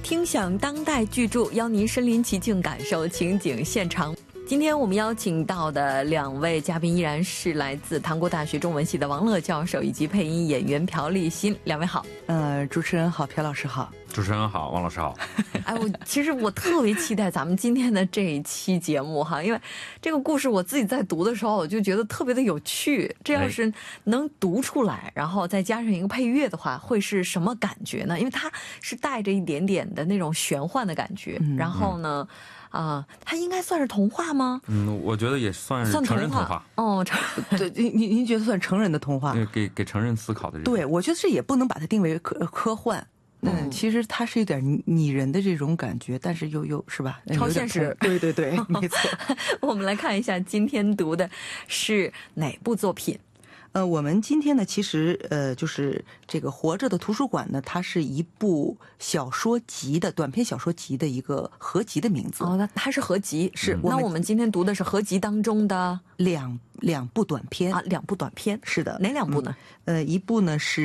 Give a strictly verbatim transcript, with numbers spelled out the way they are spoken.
听享当代巨著，邀您身临其境感受情景现场。今天我们邀请到的两位嘉宾依然是来自唐国大学中文系的王乐教授以及配音演员朴立新，两位好。 呃，主持人好，朴老师好。 主持人好，王老师好。 哎，我其实我特别期待咱们今天的这一期节目哈，因为这个故事我自己在读的时候，我就觉得特别的有趣。这要是能读出来，然后再加上一个配乐的话，会是什么感觉呢？因为它是带着一点点的那种玄幻的感觉，嗯、然后呢。嗯啊，它应该算是童话吗？ 嗯，我觉得也算是成人童话。 哦， 对，您您觉得算成人的童话？ 给给成人思考的。 对，我觉得这也不能把它定为科科幻。嗯，其实它是有点拟人的这种感觉，但是又又是吧， 超现实。 对对对，没错。 我们来看一下今天读的是哪部作品。 呃，我们今天呢，其实呃，就是这个《活着的图书馆》呢，它是一部小说集的短篇小说集的一个合集的名字。 哦，那它是合集， 是。 那我们今天读的是合集当中的两两部短篇啊，两部短篇。 是的， 哪两部呢？ 嗯、呃，一部呢是。